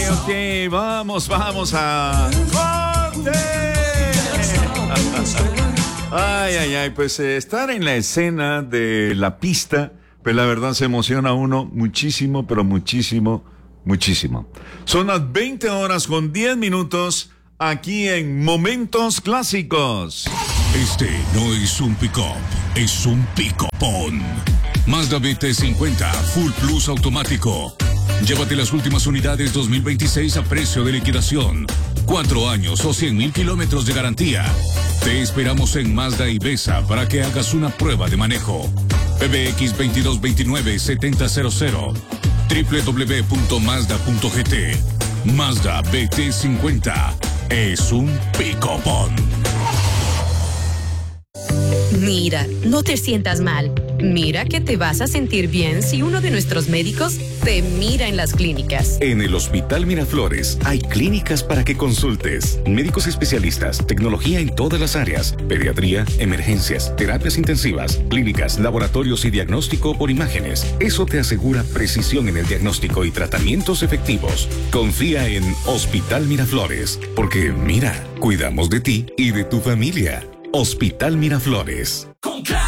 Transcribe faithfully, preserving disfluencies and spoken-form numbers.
ok, vamos, vamos a corte. Ay, ay, ay, pues eh, estar en la escena de la pista, pues la verdad se emociona a uno muchísimo, pero muchísimo, muchísimo. Son las veinte horas con diez minutos aquí en Momentos Clásicos. Este no es un pick-up, es un pick-upón. Mazda B T cincuenta Full Plus automático. Llévate las últimas unidades dos mil veintiséis a precio de liquidación. Cuatro años o cien mil kilómetros de garantía. Te esperamos en Mazda Ibesa para que hagas una prueba de manejo. P B X veintidós veintinueve setenta cero cero. doble u doble u doble u punto mazda punto g t. Mazda B T cincuenta es un pick-upón. Mira, no te sientas mal. Mira que te vas a sentir bien si uno de nuestros médicos te mira en las clínicas. En el Hospital Miraflores hay clínicas para que consultes. Médicos especialistas, tecnología en todas las áreas, pediatría, emergencias, terapias intensivas, clínicas, laboratorios y diagnóstico por imágenes. Eso te asegura precisión en el diagnóstico y tratamientos efectivos. Confía en Hospital Miraflores, porque mira, cuidamos de ti y de tu familia. Hospital Miraflores.